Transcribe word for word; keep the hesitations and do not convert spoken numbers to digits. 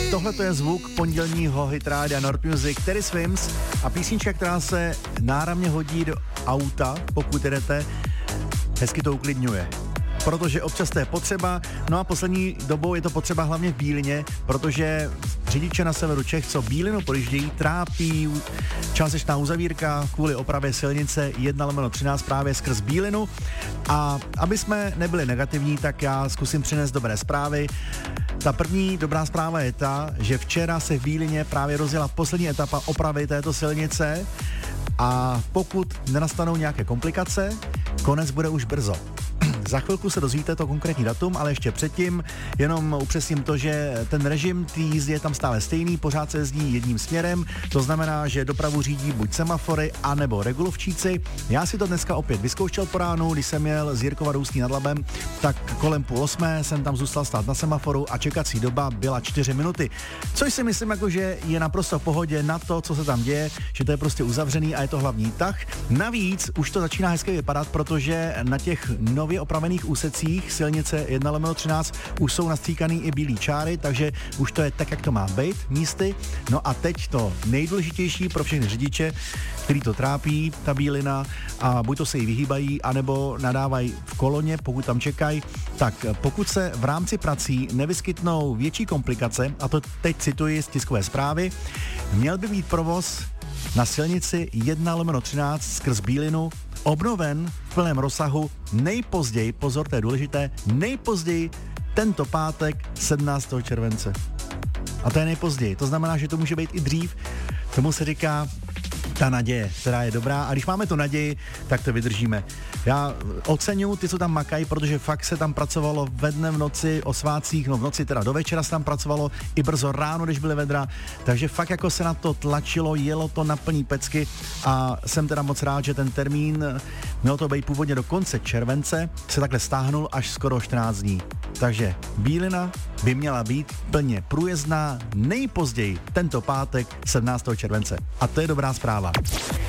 Tohle to je zvuk pondělního hitrádia Nord Music, Teddy Swims a písnička, která se náramně hodí do auta, pokud jedete, hezky to uklidňuje. Protože občas to je potřeba, no a poslední dobou je to potřeba hlavně v Bílině, protože řidiče na severu Čech, co Bílinu projíždějí, trápí částečná uzavírka kvůli opravě silnice jedna lomeno třináct právě skrz Bílinu. A aby jsme nebyli negativní, tak já zkusím přinést dobré zprávy. Ta první dobrá zpráva je ta, že včera se v Bílině právě rozjela poslední etapa opravy této silnice a pokud nenastanou nějaké komplikace, konec bude už brzo. Za chvilku se dozvíte to konkrétní datum, ale ještě předtím jenom upřesním to, že ten režim té jízdy je tam stále stejný, pořád se jezdí jedním směrem, to znamená, že dopravu řídí buď semafory, anebo regulovčíci. Já si to dneska opět vyzkoušel po ránu, když jsem jel z Jirkova do Ústí nad Labem, tak kolem půl osmé jsem tam zůstal stát na semaforu a čekací doba byla čtyři minuty. Což si myslím, jako, že je naprosto v pohodě na to, co se tam děje, že to je prostě uzavřený a je to hlavní tah. Navíc už to začíná hezky vypadat, protože na těch nově opravených úsecích silnice jedna lomeno třináct už jsou nastříkaný i bílý čáry, takže už to je tak, jak to má být místy. No a teď to nejdůležitější pro všechny řidiče, který to trápí, ta bílina, a buď to se jí vyhýbají, anebo nadávají v koloně, pokud tam čekají, tak pokud se v rámci prací nevyskytnou větší komplikace, a to teď cituji z tiskové zprávy, měl by být provoz na silnici jedna lomeno třináct skrz Bílinu obnoven v plném rozsahu nejpozději, pozor, to je důležité, nejpozději tento pátek sedmnáctého července. A to je nejpozději, to znamená, že to může být i dřív, tomu se říká ta naděje, která je dobrá, a když máme tu naději, tak to vydržíme. Já oceňuji ty, co tam makají, protože fakt se tam pracovalo ve dne, v noci, o svátcích, no v noci teda do večera se tam pracovalo, i brzo ráno, když byly vedra, takže fakt jako se na to tlačilo, jelo to na plný pecky a jsem teda moc rád, že ten termín, mělo to být původně do konce července, se takhle stáhnul až skoro čtrnáct dní. Takže Bílina by měla být plně průjezdná nejpozději tento pátek sedmnáctého července. A to je dobrá zpráva.